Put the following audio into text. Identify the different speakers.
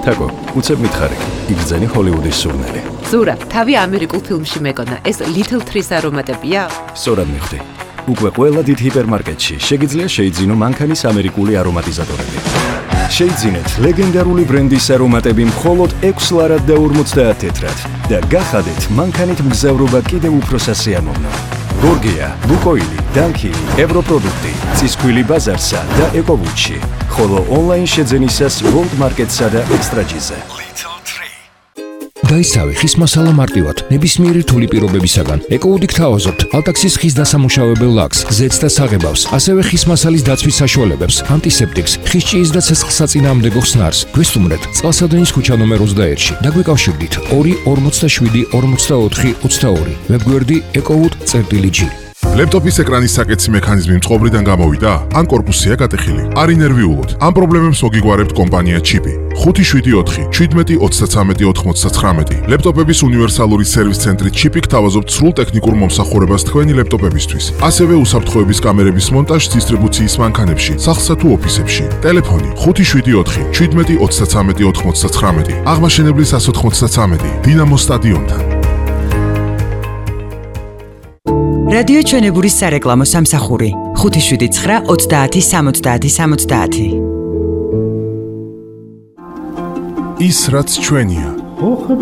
Speaker 1: თაკო, უცებ მითხარი, იგრძენი ჰოლივუდის სურნელი.
Speaker 2: ზურა, თავი ამერიკულ ფილმში მეკონა, ეს Little Trees არომატებია?
Speaker 1: სწორად მიხვდი. უკვე ყველა დიდ ჰიპერმარკეტში შეგიძლია შეიძინო მანქანის ამერიკული არომატიზატორები. შეიძინეთ ლეგენდარული ბრენდის არომატები მხოლოდ 6 ლარად და 50 თეთრად და გახადეთ მანქანით მგზავრობა კიდევ უფრო სასიამოვნო. გორგია, ლუკოილი, დანქილი, ევროპროდუქტი, ცისქვილი ბაზარსა და ეკოვუჩი, ხოლო ონლაინ შეძენისას World Market-სა და ექსტრაჯიზე.
Speaker 3: დაისავე ხის მასალა მარტივად, ნებისმიერი რთული პირობებისაგან. ეკოუდი გთავაზობთ ალტაქსის ხის დასამუშავებელ ლაკს, ზეთს და საღებავს, ასევე ხის მასალის დაცვის საშუალებებს, ანტისეპტიკს, ხის ჭიის და ცეცხლსაწინააღმდეგო ხსნარს. გვესტუმრეთ წყალსადენის ქუჩა ნომერ 21-ში. დაგვიკავშირდით 2 47 44 22. ვებგვერდი ecowood.g.
Speaker 4: ლეპტოპის ეკრანის საკეთსი მექანიზმი მწყობრიდან გამოვიდა? ან კორპუსია გატეხილი? არ ინერვიულოთ. ამ პრობლემებს მოგიგგვარებთ კომპანია ჩიპი. 574 17 33 99. ლეპტოპების უნივერსალური სერვის ცენტრი ჩიპი გთავაზობთ სრულ ტექნიკურ მომსახურებას თქვენი ლეპტოპებისთვის. ასევე უსაფრთხოების კამერების მონტაჟს დისტრიბუციის მანქანებში, სახლსა თუ ოფისებში. ტელეფონი 574 17 33 99. აღმაშენებლის 193 დინამო სტადიონთან.
Speaker 5: რადიო ჩვენებურის სარეკლამო სამსახური 579 30 70 70.
Speaker 4: ის რაც ჩვენია.